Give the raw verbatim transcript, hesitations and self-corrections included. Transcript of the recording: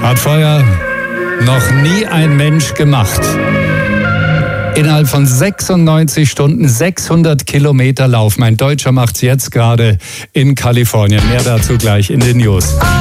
Hat vorher noch nie ein Mensch gemacht. Innerhalb von sechsundneunzig Stunden sechshundert Kilometer laufen. Ein Deutscher macht's jetzt gerade in Kalifornien. Mehr dazu gleich in den News.